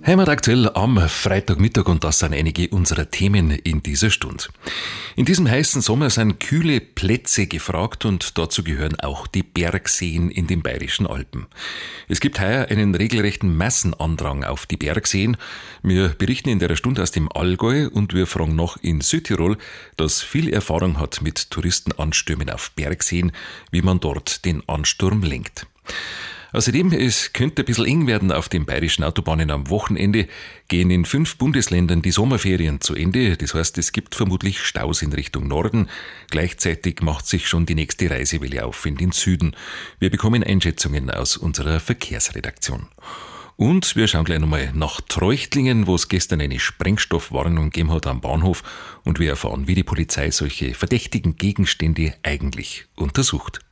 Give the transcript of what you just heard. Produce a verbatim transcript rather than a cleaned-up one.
Heimataktuell am Freitagmittag, und das sind einige unserer Themen in dieser Stunde. In diesem heißen Sommer sind kühle Plätze gefragt, und dazu gehören auch die Bergseen in den Bayerischen Alpen. Es gibt heuer einen regelrechten Massenandrang auf die Bergseen. Wir berichten in der Stunde aus dem Allgäu, und wir fragen noch in Südtirol, das viel Erfahrung hat mit Touristenanstürmen auf Bergseen, wie man dort den Ansturm lenkt. Außerdem, es könnte ein bisschen eng werden auf den bayerischen Autobahnen am Wochenende, gehen in fünf Bundesländern die Sommerferien zu Ende. Das heißt, es gibt vermutlich Staus in Richtung Norden. Gleichzeitig macht sich schon die nächste Reisewelle auf in den Süden. Wir bekommen Einschätzungen aus unserer Verkehrsredaktion. Und wir schauen gleich nochmal nach Treuchtlingen, wo es gestern eine Sprengstoffwarnung gegeben hat am Bahnhof, und wir erfahren, wie die Polizei solche verdächtigen Gegenstände eigentlich untersucht.